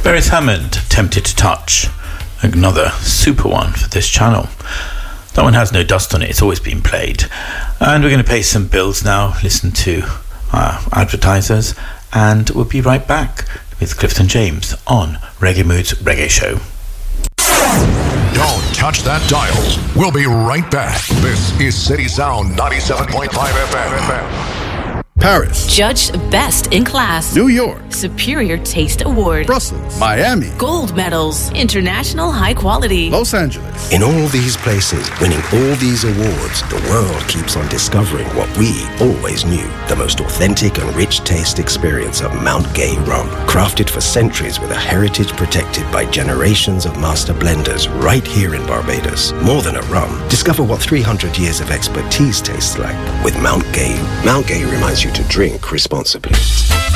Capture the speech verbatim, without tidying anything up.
Beres Hammond, Tempted to Touch. Another super one for this channel. That one has no dust on it, it's always been played. And we're going to pay some bills now, listen to our advertisers, and we'll be right back with Clifton James on Reggae Mood's Reggae Show. Don't touch that dial. We'll be right back. This is City Sound ninety-seven point five F M. Paris. Judged best in class. New York. Superior Taste Award. Brussels. Miami. Gold medals. International high quality. Los Angeles. In all these places, winning all these awards, the world keeps on discovering what we always knew. The most authentic and rich taste experience of Mount Gay rum. Crafted for centuries with a heritage protected by generations of master blenders right here in Barbados. More than a rum. Discover what three hundred years of expertise tastes like with Mount Gay. Mount Gay reminds you to drink responsibly.